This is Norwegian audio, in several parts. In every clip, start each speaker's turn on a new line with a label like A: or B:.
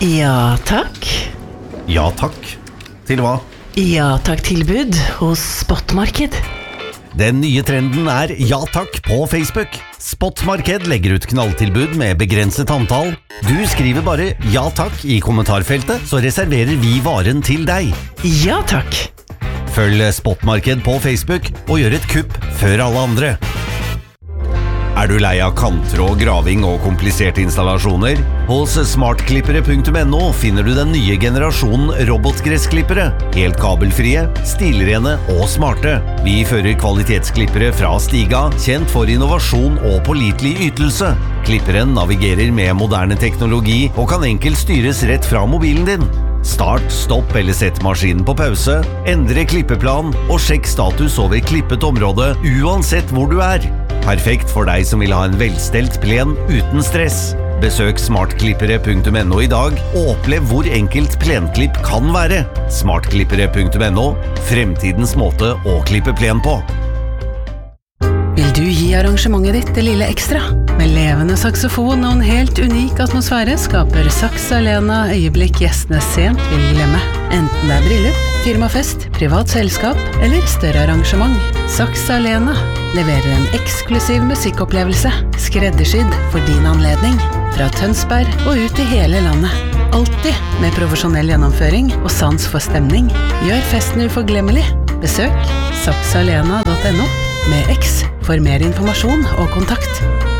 A: Ja, takk.
B: Ja takk. Til hva?
A: Ja, takk tilbud hos Spotmarked.
B: Den nye trenden ja takk på Facebook. Spotmarked legger ut knalltilbud med begrenset antall. Du skriver bare ja takk i kommentarfeltet, så reserverer vi varen til deg.
A: Ja, takk.
B: Følg Spotmarked på Facebook og gjør et kupp før alle andre. Du lei av kanttråd, graving og kompliserte installasjoner? Hos smartklippere.no finner du den nye generasjonen robotgressklippere. Helt kabelfrie, stilrene og smarte. Vi fører kvalitetsklippere fra Stiga, kjent for innovasjon og pålitelig ytelse. Klipperen navigerer med moderne teknologi og kan enkelt styres rett fra mobilen din. Start, stopp eller sett maskinen på pause, endre klippeplan og sjekk status over klippet område uansett hvor du Perfekt for deg som vil ha en velstelt plen uten stress. Besøk smartklippere.no i dag og opplev hvor enkelt plenklipp kan være. Smartklippere.no, fremtidens måte å klippe plen på.
A: Vil du gi arrangementet ditt det lille ekstra? Med levende saksofon og en helt unik atmosfære skaper Saks Arena øyeblikk gjestene sent vil glemme. Enten det bryllup, firmafest, privat selskap eller større arrangement. Saks Arena leverer en eksklusiv musikkopplevelse, skreddersydd for din anledning. Fra Tønsberg og ut i hele landet. Alltid med profesjonell gjennomføring og sans for stemning. Gjør festen uforglemmelig. Besøk saksalena.no med X for mer informasjon og kontakt.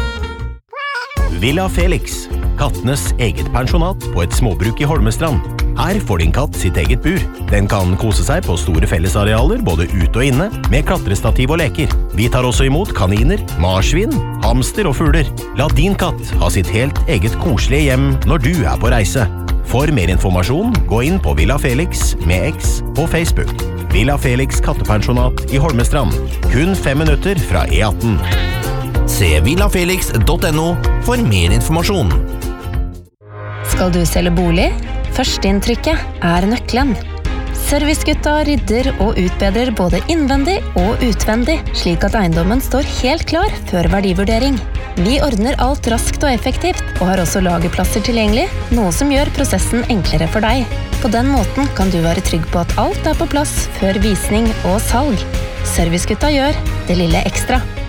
C: Villa Felix, kattenes eget pensjonat på et småbruk i Holmestrand. Her får din katt sitt eget bur. Den kan kose seg på store fellesarealer, både ute og inne, med klatrestativ og leker. Vi tar også imot kaniner, marsvin, hamster og fugler. La din katt ha sitt helt eget koselige hjem når du på reise. For mer informasjon, gå inn på Villa Felix med X på Facebook. Villa Felix kattepensjonat i Holmestrand. Kun 5 minutter fra E18.
D: Se villafelix.no for mer informasjon.
E: Skal du selge bolig? Førsteinntrykket nøkkelen. Servicegutta rydder og utbedrer både innvendig og utvendig, slik at eiendommen står helt klar før verdivurdering. Vi ordner alt raskt og effektivt, og har også lagerplasser tilgjengelig, noe som gjør prosessen enklere for deg. På den måten kan du være trygg på at alt på plass før visning og salg. Servicegutta gjør det lille ekstra.